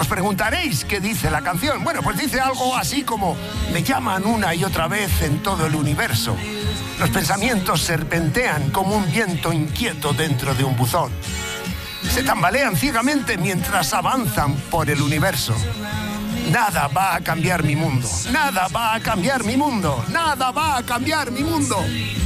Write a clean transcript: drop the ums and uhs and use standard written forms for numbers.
Os preguntaréis qué dice la canción. Bueno, pues dice algo así como: me llaman una y otra vez en todo el universo. Los pensamientos serpentean como un viento inquieto dentro de un buzón. Se tambalean ciegamente mientras avanzan por el universo. Nada va a cambiar mi mundo. Nada va a cambiar mi mundo. Nada va a cambiar mi mundo.